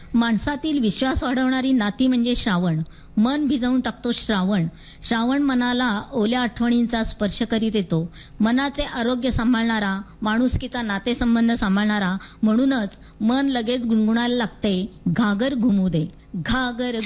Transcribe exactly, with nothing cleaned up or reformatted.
माणसातील विश्वास वाढवणारी नाती म्हणजे श्रावण. मन भिजवून टाकतो श्रावण. श्रावण मनाला ओल्या आठवणींचा स्पर्श करीत येतो. मनाचे आरोग्य सांभाळणारा, माणुसकीचा नातेसंबंध सांभाळणारा. म्हणूनच मन लगेच गुणगुणायला लागते, घागर घुमू दे, घागर